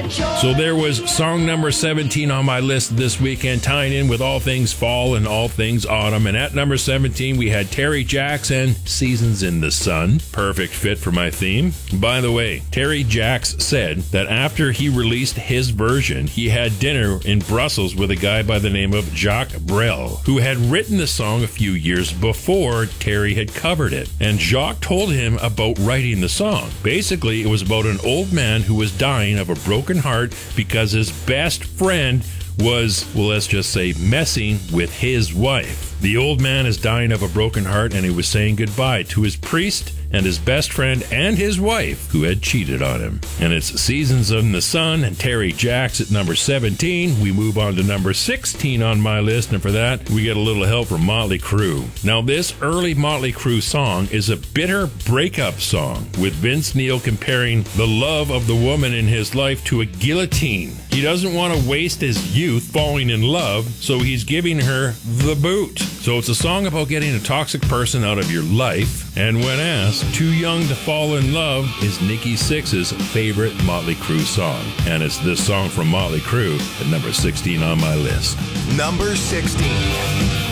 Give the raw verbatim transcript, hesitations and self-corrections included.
So there was song number seventeen on my list this weekend, tying in with all things fall and all things autumn. And at number seventeen, we had Terry Jacks and Seasons in the Sun. Perfect fit for my theme. By the way, Terry Jacks said that after he released his version, he had dinner in Brussels with a guy by the name of Jacques Brel, who had written the song a few years before Terry had covered it. And Jacques told him about writing the song. Basically, it was about an old man who was dying of a broken heart because his best friend was, well, let's just say, messing with his wife. The old man is dying of a broken heart, and he was saying goodbye to his priest and his best friend and his wife who had cheated on him. And it's Seasons in the Sun and Terry Jacks at number seventeen. We move on to number sixteen on my list, and for that, we get a little help from Motley Crue. Now, this early Motley Crue song is a bitter breakup song, with Vince Neil comparing the love of the woman in his life to a guillotine. He doesn't want to waste his youth falling in love, so he's giving her the boot. So it's a song about getting a toxic person out of your life, and when asked, Too Young to Fall in Love is Nikki Sixx's favorite Motley Crue song. And it's this song from Motley Crue at number sixteen on my list. Number sixteen.